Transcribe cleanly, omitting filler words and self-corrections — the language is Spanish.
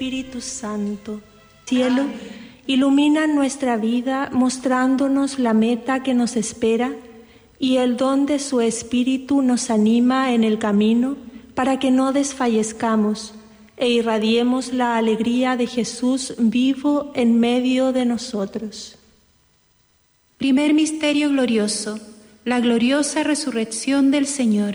Espíritu Santo, cielo, ilumina nuestra vida mostrándonos la meta que nos espera y el don de su Espíritu nos anima en el camino para que no desfallezcamos e irradiemos la alegría de Jesús vivo en medio de nosotros. Primer misterio glorioso, la gloriosa resurrección del Señor.